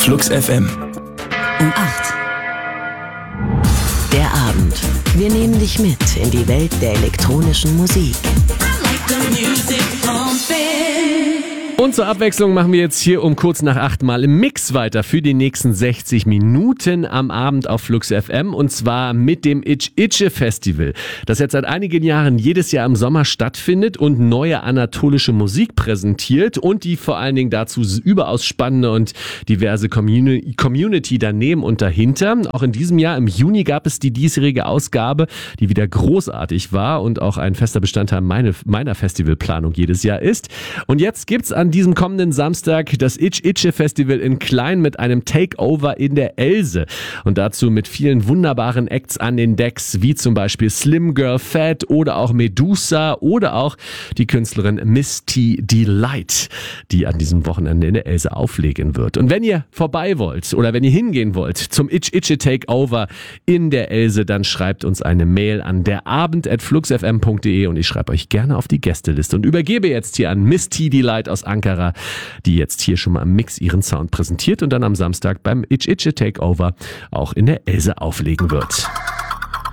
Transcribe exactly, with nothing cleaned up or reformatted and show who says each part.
Speaker 1: Flux F M.
Speaker 2: Um acht. Der Abend. Wir nehmen dich mit in die Welt der elektronischen Musik.
Speaker 3: Und zur Abwechslung machen wir jetzt hier um kurz nach acht mal im Mix weiter für die nächsten sechzig Minuten am Abend auf Flux F M, und zwar mit dem Itch Itche Festival, das jetzt seit einigen Jahren jedes Jahr im Sommer stattfindet und neue anatolische Musik präsentiert und die vor allen Dingen dazu überaus spannende und diverse Communi- Community daneben und dahinter. Auch in diesem Jahr im Juni gab es die diesjährige Ausgabe, die wieder großartig war und auch ein fester Bestandteil meine, meiner Festivalplanung jedes Jahr ist. Und jetzt gibt's an diesem kommenden Samstag das Itch Itche Festival in Klein mit einem Takeover in der Else. Und dazu mit vielen wunderbaren Acts an den Decks, wie zum Beispiel Slim Girl Fat oder auch Medusa oder auch die Künstlerin Miss T Delight, die an diesem Wochenende in der Else auflegen wird. Und wenn ihr vorbei wollt oder wenn ihr hingehen wollt zum Itch Itche Takeover in der Else, dann schreibt uns eine Mail an derabend at fluxfm punkt de und ich schreibe euch gerne auf die Gästeliste und übergebe jetzt hier an Miss T Delight aus Ankara, die jetzt hier schon mal im Mix ihren Sound präsentiert und dann am Samstag beim Itch Itche Takeover auch in der Else auflegen wird.